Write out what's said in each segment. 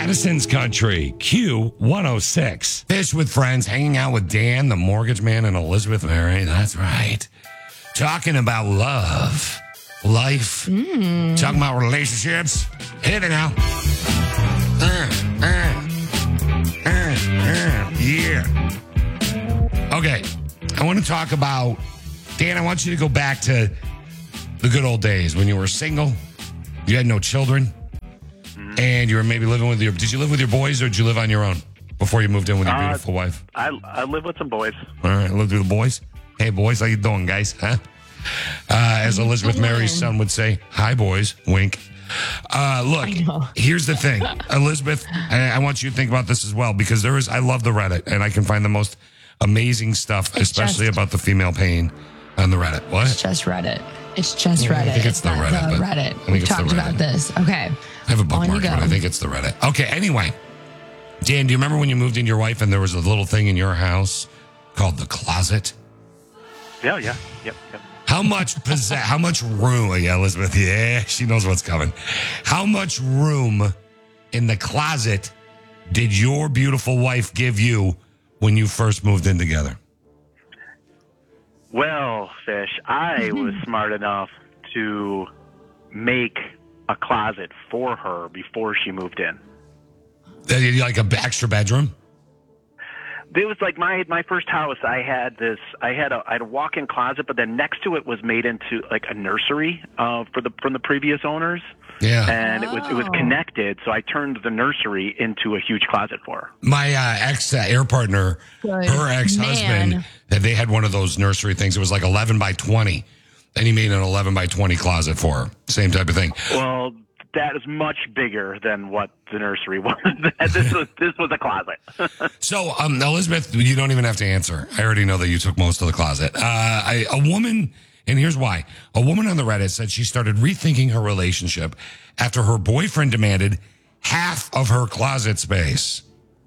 Madison's Country, Q106. Fish with Friends, hanging out with Dan, the mortgage man, and Elizabeth Mary. That's right. Talking about love, life, talking about relationships. Hit it now. Yeah. Okay. I want to talk about, Dan, I want you to go back to the good old days when you were single, you had no children, and you were maybe living with did you live with your boys or did you live on your own before you moved in with your beautiful wife? I live with some boys. All right, live with the boys. Hey, boys, how you doing, guys? Huh? As Elizabeth Mary's son would say, hi, boys, wink. Look, here's the thing. Elizabeth, I want you to think about this as well, because I love the Reddit, and I can find the most amazing stuff, especially about the female pain on the Reddit. What? It's just Reddit. It's just Reddit. I think it's the Reddit. Reddit. We talked about this. Okay. I have a bookmark, but I think it's the Reddit. Okay, anyway. Dan, do you remember when you moved in your wife and there was a little thing in your house called the closet? Yeah. Yep. How much room? Yeah, Elizabeth. Yeah, she knows what's coming. How much room in the closet did your beautiful wife give you when you first moved in together? Well, Fish, I was smart enough to make a closet for her before she moved in. Like an extra bedroom? It was like my first house. I had a walk-in closet, but then next to it was made into like a nursery from the previous owners. Yeah, and it was connected, so I turned the nursery into a huge closet for her. My ex air partner, her ex-husband, they had one of those nursery things. It was like 11 by 20, and he made an 11 by 20 closet for her. Same type of thing. Well, that is much bigger than what the nursery was. This was a closet. So, Elizabeth, you don't even have to answer. I already know that you took most of the closet. A woman, and here's why. A woman on the Reddit said she started rethinking her relationship after her boyfriend demanded half of her closet space.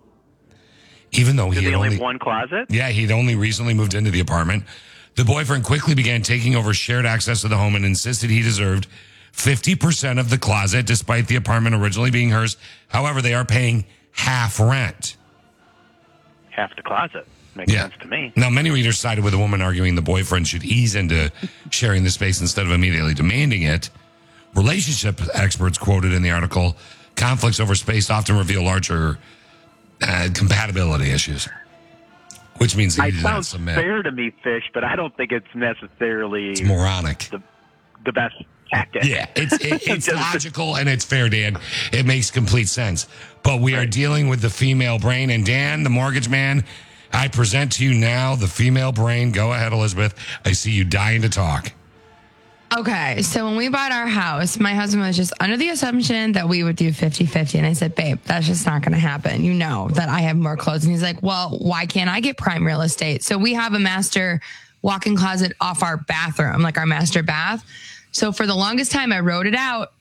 Even though he only have one closet? Yeah, he'd only recently moved into the apartment. The boyfriend quickly began taking over shared access to the home and insisted he deserved 50% of the closet, despite the apartment originally being hers. However, they are paying half rent. Half the closet. Makes sense to me. Now, many readers sided with the woman, arguing the boyfriend should ease into sharing the space instead of immediately demanding it. Relationship experts quoted in the article, conflicts over space often reveal larger compatibility issues, which means they do not submit. It sounds fair to me, Fish, but I don't think it's necessarily... It's moronic. The best tactic. Yeah, it's logical and it's fair, Dan. It makes complete sense. But we are dealing with the female brain. And Dan, the mortgage man, I present to you now the female brain. Go ahead, Elizabeth. I see you dying to talk. Okay, so when we bought our house, my husband was just under the assumption that we would do 50-50. And I said, babe, that's just not going to happen. You know that I have more clothes. And he's like, well, why can't I get prime real estate? So we have a master walk-in closet off our bathroom, like our master bath. So for the longest time, I wrote it out.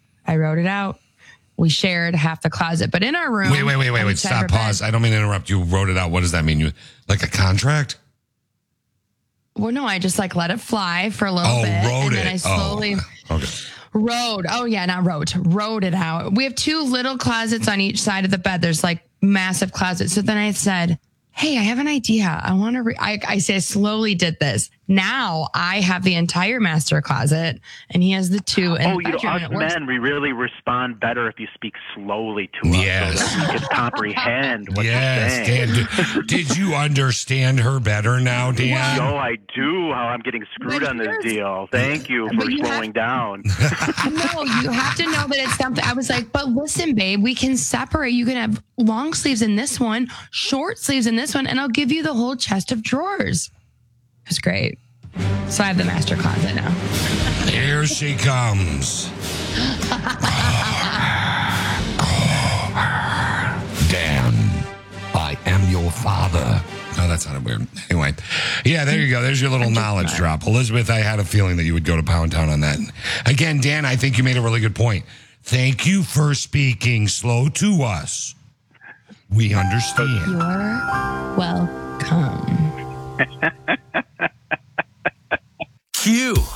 We shared half the closet, but in our room. Wait. Stop, pause. I don't mean to interrupt. You wrote it out. What does that mean? You like a contract? Well, no, I just let it fly for a little bit. Wrote and then I slowly wrote it out. We have two little closets on each side of the bed. There's like massive closets. So then I said, hey, I have an idea. I want to, I slowly did this. Now I have the entire master closet and he has the two in the bedroom. Us men, we really respond better if you speak slowly to us. Yes. So that we can comprehend what you're saying. Dan, did you understand her better now, Dan? No, I do, how I'm getting screwed on this deal. Thank you for slowing down. No, you have to know that it's something. I was like, but listen, babe, we can separate. You can have long sleeves in this one, short sleeves in this one, and I'll give you the whole chest of drawers. It was great. So I have the master closet now. Here she comes. Dan, I am your father. Oh, that sounded weird. Anyway, yeah, there you go. There's your little knowledge drop. Elizabeth, I had a feeling that you would go to Pound Town on that. Again, Dan, I think you made a really good point. Thank you for speaking slow to us. We understand. You're welcome. Q.